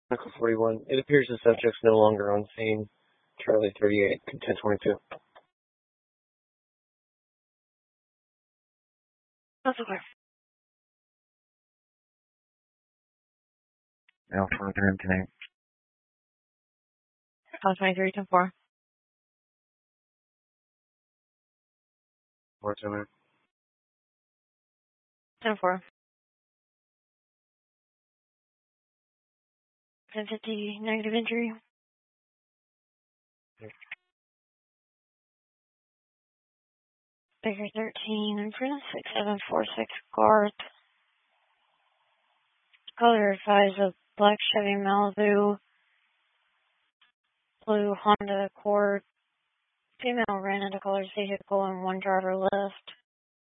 Medical 41. It appears the subject's no longer on scene. Charlie 38, 1022. That's okay. Now, 23 tonight. 23, 10-4. 429. 10-4. 10-50, negative injury. Baker 13, imprint 6746 guard. Color advised of black Chevy Malibu, blue Honda Accord. Female ran into colors vehicle and one driver left.